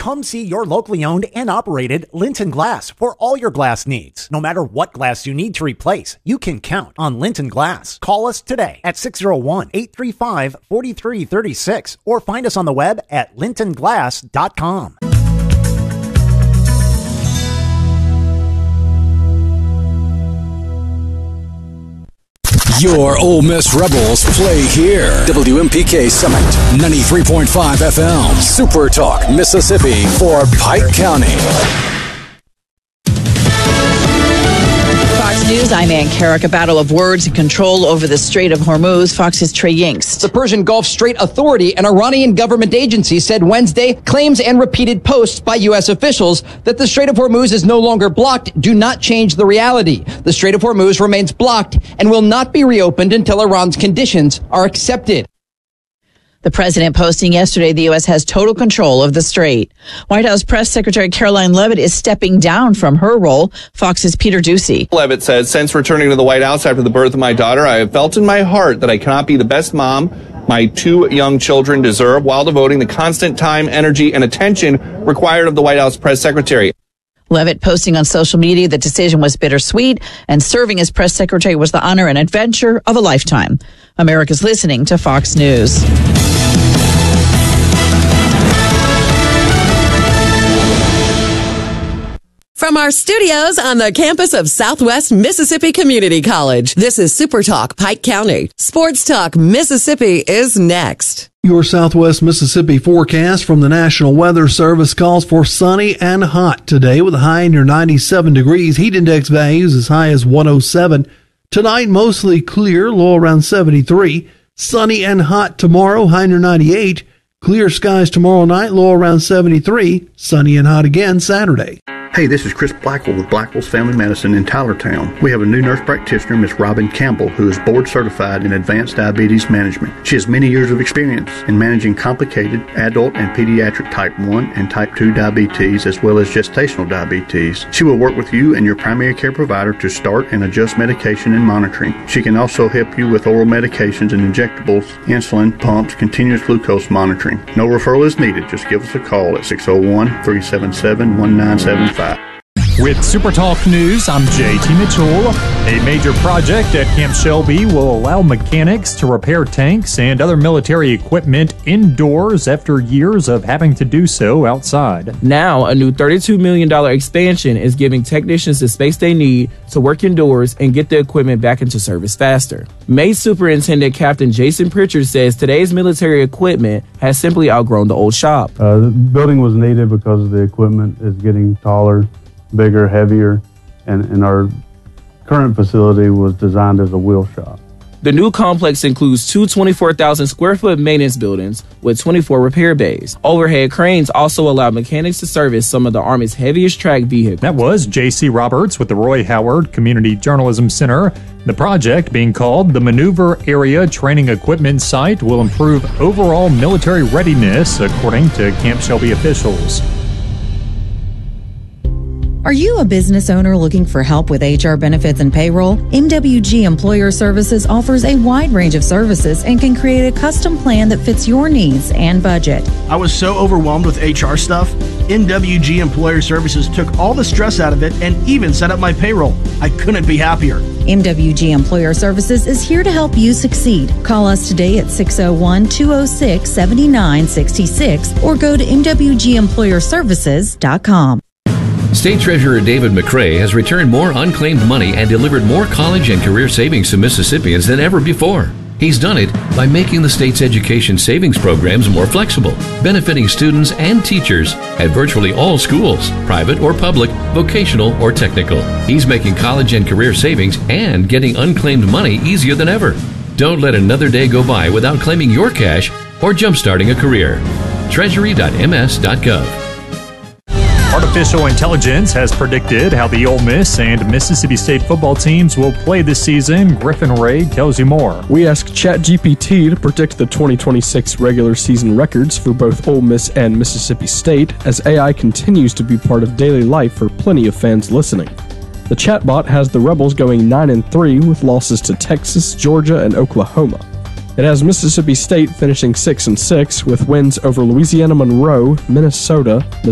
Come see your locally owned and operated Linton Glass for all your glass needs. No matter what glass you need to replace, you can count on Linton Glass. Call us today at 601-835-4336 or find us on the web at lintonglass.com. Your Ole Miss Rebels play here. WMPK Summit, 93.5 FM. Super Talk, Mississippi for Pike County. Fox News, I'm Ann Carrick. A battle of words and control over the Strait of Hormuz. Fox's Trey Yingst. The Persian Gulf Strait Authority, an Iranian government agency, said Wednesday claims and repeated posts by U.S. officials that the Strait of Hormuz is no longer blocked do not change the reality. The Strait of Hormuz remains blocked and will not be reopened until Iran's conditions are accepted. The president posting yesterday the U.S. has total control of the strait. White House Press Secretary Caroline Leavitt is stepping down from her role. Fox's Peter Ducey. Leavitt says, since returning to the White House after the birth of my daughter, I have felt in my heart that I cannot be the best mom my two young children deserve while devoting the constant time, energy, and attention required of the White House Press Secretary. Leavitt posting on social media the decision was bittersweet and serving as press secretary was the honor and adventure of a lifetime. America's listening to Fox News. From our studios on the campus of Southwest Mississippi Community College, this is Super Talk Pike County. Sports Talk Mississippi is next. Your Southwest Mississippi forecast from the National Weather Service calls for sunny and hot today with a high near 97 degrees. Heat index values as high as 107. Tonight, mostly clear, low around 73. Sunny and hot tomorrow, high near 98. Clear skies tomorrow night, low around 73. Sunny and hot again Saturday. Hey, this is Chris Blackwell with Blackwell's Family Medicine in Tylertown. We have a new nurse practitioner, Miss Robin Campbell, who is board certified in advanced diabetes management. She has many years of experience in managing complicated adult and pediatric type 1 and type 2 diabetes, as well as gestational diabetes. She will work with you and your primary care provider to start and adjust medication and monitoring. She can also help you with oral medications and injectables, insulin, pumps, continuous glucose monitoring. No referral is needed. Just give us a call at 601-377-1975. With Super Talk News, I'm JT Mitchell. A major project at Camp Shelby will allow mechanics to repair tanks and other military equipment indoors after years of having to do so outside. Now, a new $32 million expansion is giving technicians the space they need to work indoors and get the equipment back into service faster. May Superintendent Captain Jason Pritchard says today's military equipment has simply outgrown the old shop. The building was needed because the equipment is getting taller, bigger, heavier, and our current facility was designed as a wheel shop. The new complex includes two 24,000 square foot maintenance buildings with 24 repair bays. Overhead cranes also allow mechanics to service some of the Army's heaviest track vehicles. That was J.C. Roberts with the Roy Howard Community Journalism Center. The project, being called the Maneuver Area Training Equipment Site, will improve overall military readiness, according to Camp Shelby officials. Are you a business owner looking for help with HR benefits and payroll? MWG Employer Services offers a wide range of services and can create a custom plan that fits your needs and budget. I was so overwhelmed with HR stuff. MWG Employer Services took all the stress out of it and even set up my payroll. I couldn't be happier. MWG Employer Services is here to help you succeed. Call us today at 601-206-7966 or go to MWGEmployerServices.com. State Treasurer David McCray has returned more unclaimed money and delivered more college and career savings to Mississippians than ever before. He's done it by making the state's education savings programs more flexible, benefiting students and teachers at virtually all schools, private or public, vocational or technical. He's making college and career savings and getting unclaimed money easier than ever. Don't let another day go by without claiming your cash or jumpstarting a career. Treasury.ms.gov. Artificial intelligence has predicted how the Ole Miss and Mississippi State football teams will play this season. Griffin Ray tells you more. We asked ChatGPT to predict the 2026 regular season records for both Ole Miss and Mississippi State, as AI continues to be part of daily life for plenty of fans listening. The chatbot has the Rebels going 9-3 with losses to Texas, Georgia, and Oklahoma. It has Mississippi State finishing 6-6 with wins over Louisiana Monroe, Minnesota,